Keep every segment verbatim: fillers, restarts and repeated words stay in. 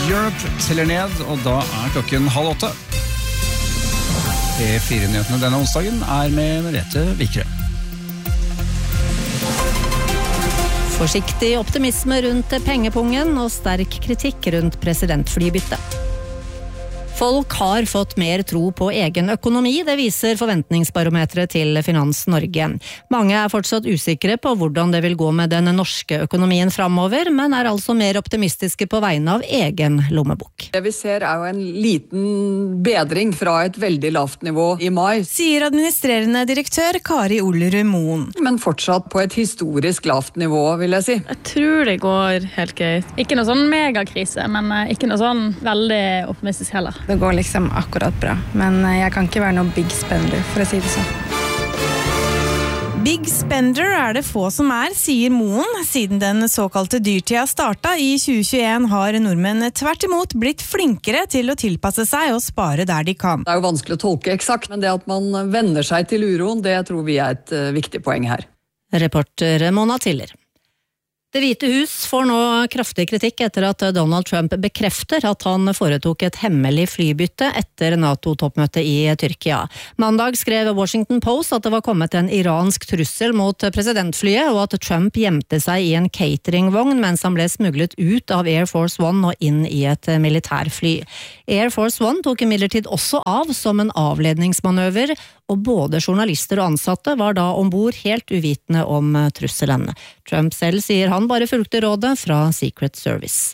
Europe teller ned, og da er klokken halv åtte. P fire-nyhetene denne onsdagen er med Merete Vikre. Forsiktig optimisme rundt pengepungen og sterk kritikk rundt presidentflybyttet. Folk har fått mer tro på egen økonomi, det viser forventningsbarometeret til Finans Norge. Mange er fortsatt usikre på hvordan det vil gå med den norske økonomien fremover, men er altså mer optimistiske på vegne av egen lommebok. Det vi ser er jo en liten bedring fra et veldig lavt nivå i mai, sier administrerende direktør Kari Ollerud Moen. Men fortsatt på et historisk lavt nivå, vil jeg si. Jeg tror det går helt greit. Ikke noe sånn megakrise, men ikke noe sånn veldig optimistisk heller. Det går liksom akkurat bra, men jeg kan ikke være noe big spender, for å si det sånn. Big spender er det få som er, sier Moen. Siden den såkalte dyrtida startet i tjue tjueen har nordmenn tvert imot blitt flinkere til å tilpasse seg og spare der de kan. Det er jo vanskelig å tolke eksakt, men det at man venner seg til uroen, det tror vi er et uh, viktig poeng her. Reporter Mona Tiller. Det Hvite hus får nå kraftig kritikk etter at Donald Trump bekrefter at han foretok et hemmelig flybytte etter NATO-toppmøtet i Tyrkia. Mandag skrev Washington Post at det var kommet en iransk trussel mot presidentflyet, og at Trump gjemte seg i en cateringvogn mens han ble smuglet ut av Air Force One og inn i et militærfly. Air Force One tok imidlertid også av som en avledningsmanøver, og både journalister og ansatte var da ombord helt uvitende om trusselen. Trump selv sier han bare fulgte rådet fra Secret Service.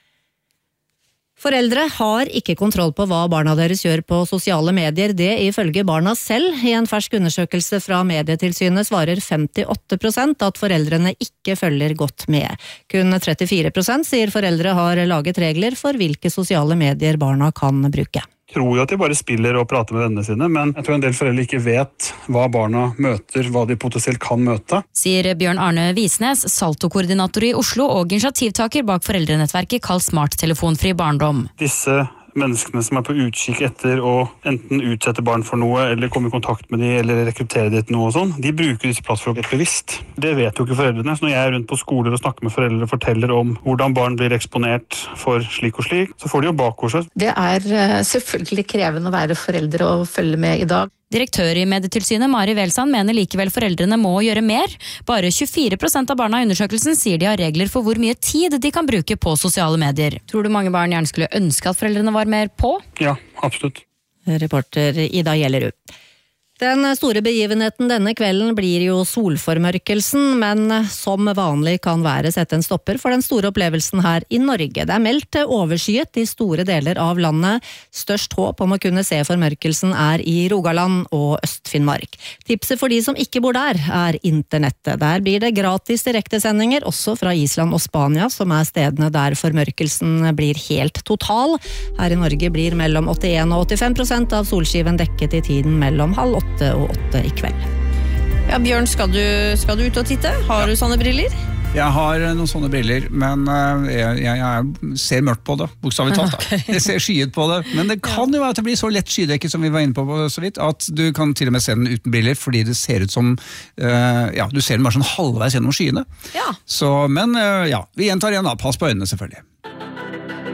Foreldre har ikke kontroll på hva barna deres gjør på sosiale medier, det ifølge barna selv. I en fersk undersøkelse fra Medietilsynet svarer femtiåtte prosent at foreldrene ikke følger godt med. Kun trettifire prosent sier foreldre har laget regler for hvilke sosiale medier barna kan bruke. Jeg tror jo at de bare spiller og prater med vennene sine, men jeg tror en del foreldre ikke vet hva barna møter, hva de potensielt kan møte. Sier Bjørn Arne Visnes, Salto-koordinator i Oslo og initiativtaker bak foreldrenettverket kalt Smarttelefonfri barndom. Disse menneskene som er på utkikk etter å enten utsette barn for noe, eller komme i kontakt med de, eller rekruttere de til noe og sånn, de bruker disse plattformene bevisst. Det vet jo ikke foreldrene, så når jeg er rundt på skoler og snakker med foreldre og forteller om hvordan barn blir eksponert for slik og slik, så får de jo bakover seg. Det er selvfølgelig krevende å være foreldre og følge med i dag. Direktør i Medietilsynet Mari Welsand mener likevel foreldrene må gjøre mer. Bare tjuefire prosent av barna i undersøkelsen sier de har regler for hvor mye tid de kan bruke på sosiale medier. Tror du mange barn gjerne skulle ønske at foreldrene var mer på? Ja, absolutt. Reporter Ida Gjellerud. Den store begivenheten denne kvelden blir jo solformørkelsen, men som vanlig kan været sette en stopper for den store opplevelsen her i Norge. Det er meldt overskyet i store deler av landet. Størst håp om å kunne se formørkelsen er i Rogaland og Øst-Finnmark. Tipset for de som ikke bor der er internettet. Der blir det gratis direktesendinger, også fra Island og Spania, som er stedene der formørkelsen blir helt total. Her i Norge blir mellom åttien og åttifem prosent av solskiven dekket i tiden mellom halv åtte og åtte i kveld. Ja, Bjørn, skal du, skal du ut og titte? Har du sånne briller? Jeg har noen sånne briller, men jeg, jeg, jeg ser mørkt på det, bokstavelig talt. Da. Okay. Jeg ser skyet på det, men det kan jo være at det blir så lett skydekket som vi var inne på så vidt, at du kan til og med se den uten briller, fordi det ser ut som, uh, ja, du ser den bare sånn halvveis gjennom skyene. Ja. Så, men uh, ja, vi gjentar igjen da, pass på øynene selvfølgelig.